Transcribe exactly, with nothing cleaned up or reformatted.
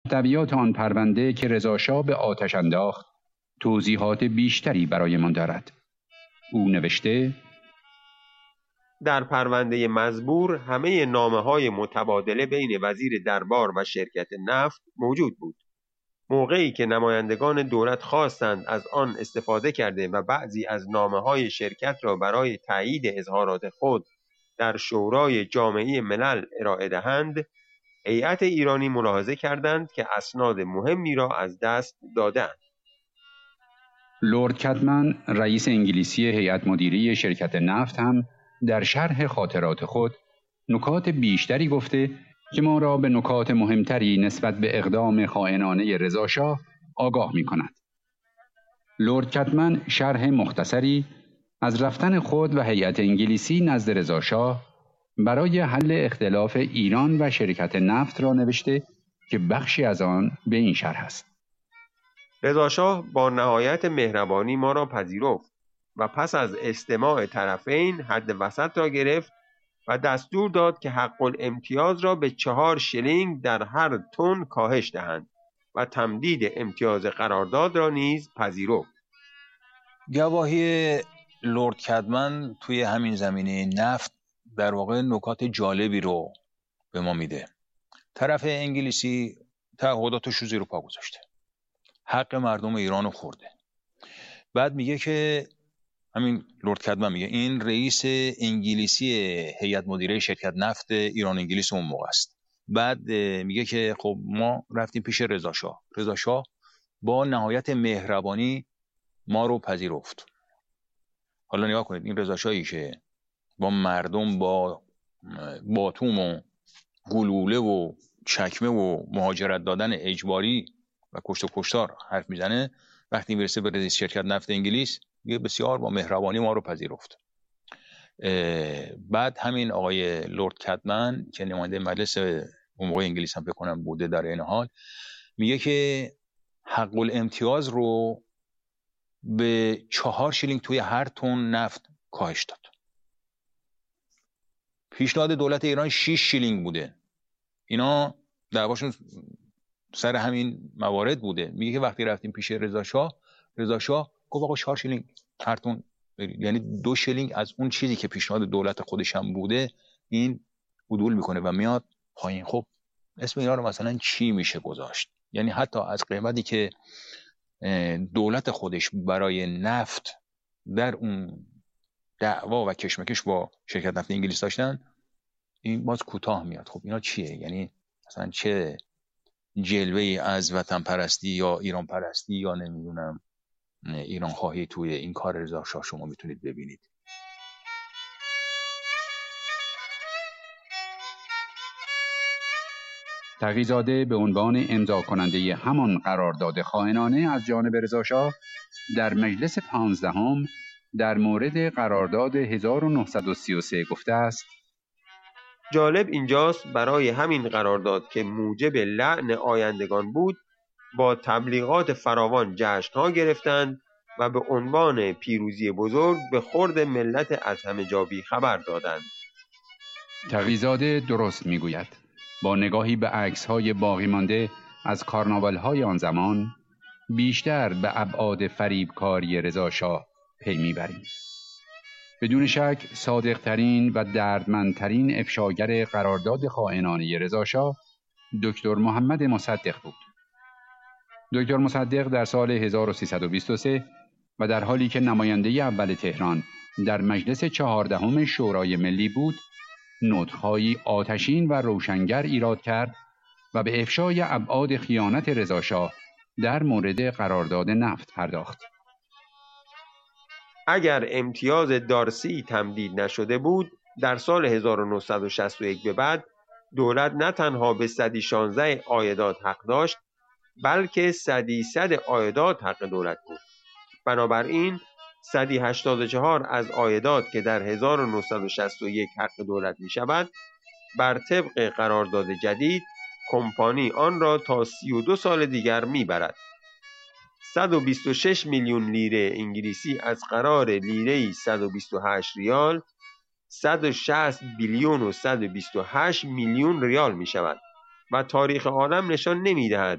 محتویات آن پرونده که رضاشاه به آتش انداخت توضیحات بیشتری برایمان دارد. او نوشته: در پرونده مزبور همه نامه‌های متبادله بین وزیر دربار و شرکت نفت موجود بود. موقعی که نمایندگان دولت خواستند از آن استفاده کرده و بعضی از نامه‌های شرکت را برای تایید اظهارات خود در شورای جامعه ملل ارائه دهند، هیئت ایرانی ملاحظه کردند که اسناد مهمی را از دست دادند. لرد کدمن، رئیس انگلیسی هیئت مدیره شرکت نفت، هم در شرح خاطرات خود نکات بیشتری گفته که ما را به نکات مهمتری نسبت به اقدام خائنانه رضاشاه آگاه می کند. لرد کدمن شرح مختصری از رفتن خود و هیئت انگلیسی نزد رضاشاه برای حل اختلاف ایران و شرکت نفت را نوشته که بخشی از آن به این شرح است: رضاشاه با نهایت مهربانی ما را پذیرفت و پس از استماع طرفین حد وسط را گرفت و دستور داد که حق الامتیاز را به چهار شلینگ در هر تن کاهش دهند و تمدید امتیاز قرارداد را نیز پذیرفت. گواهی لرد کدمن توی همین زمینه نفت در واقع نکات جالبی رو به ما میده. طرف انگلیسی تعهداتش رو زیر پا گذاشته، حق مردم ایران رو خورده. بعد میگه که همین لرد کدمن میگه این رئیس انگلیسی هیئت مدیره شرکت نفت ایران انگلیس اون موقع است. بعد میگه که خب ما رفتیم پیش رضاشاه، رضاشاه با نهایت مهربانی ما رو پذیرفت. حالا نگاه کنید، این رضاشاهی که با مردم با باتوم و گلوله و چکمه و مهاجرت دادن اجباری و کشت و کشتار حرف میزنه، وقتی میرسه به رئیس شرکت نفت انگلیس میگه بسیار با مهربانی ما رو پذیرفت. بعد همین آقای لرد کدمن که نماینده مجلس اون موقع انگلیس هم بکنم بوده در این حال، میگه که حق الامتیاز رو به چهار شیلینگ توی هر تن نفت کاهش داد. پیشنهاد دولت ایران شش شیلینگ بوده. اینا دعواشون سر همین موارد بوده. میگه که وقتی رفتیم پیش رضاشاه، رضاشاه گفت آقا چهار شیلینگ هر تن، یعنی دو شیلینگ از اون چیزی که پیشنهاد دولت خودش هم بوده این عدول میکنه و میاد پایین. خب اسم اینا رو مثلا چی میشه گذاشت؟ یعنی حتی از قیمتی که دولت خودش برای نفت در اون دعوا و کشمکش با شرکت نفت انگلیس داشتن، این باز کوتاه میاد. خب اینا چیه؟ یعنی مثلا چه جلوه‌ای از وطن پرستی یا ایران پرستی یا نمیدونم ایران خواهی توی این کار رضاشاه شما میتونید ببینید. تقی‌زاده به عنوان امضا کننده همان قرارداد خائنانه از جانب رضاشاه در مجلس پانزدهم در مورد قرارداد هزار و نهصد و سی و سه گفته است: جالب اینجاست برای همین قرارداد که موجب لعن آیندگان بود، با تبلیغات فراوان جشن‌ها گرفتند و به عنوان پیروزی بزرگ به خورد ملت از همه جا بی خبر دادند. تقی‌زاده درست میگوید. با نگاهی به عکس‌های باقی مانده از کارناوال‌های آن زمان بیشتر به ابعاد فریبکاری رضاشاه پی میبریم. بدون شک صادق‌ترین و دردمندترین افشاگر قرارداد خائنانه رضاشاه دکتر محمد مصدق بود. دکتر مصدق در سال هزار و سیصد و بیست و سه و در حالی که نماینده اول تهران در مجلس چهاردهم شورای ملی بود، نطق‌هایی آتشین و روشنگر ایراد کرد و به افشای ابعاد خیانت رضاشاه در مورد قرارداد نفت پرداخت. اگر امتیاز دارسی تمدید نشده بود، در سال هزار و نهصد و شصت و یک به بعد دولت نه تنها به صد و شانزده عایدات حق داشت، بلکه صدی صد عایدات حق دولت بود. بنابراین صد و هشتاد و چهار از عایدات که در هزار و نهصد و شصت و یک حق دولت می شود، بر طبق قرارداد جدید کمپانی آن را تا سی و دو سال دیگر می برد. صد و بیست و شش میلیون لیره انگلیسی از قرار لیره صد و بیست و هشت ریال، صد و شصت بیلیون و صد و بیست و هشت میلیون ریال می شود و تاریخ عالم نشان نمی دهد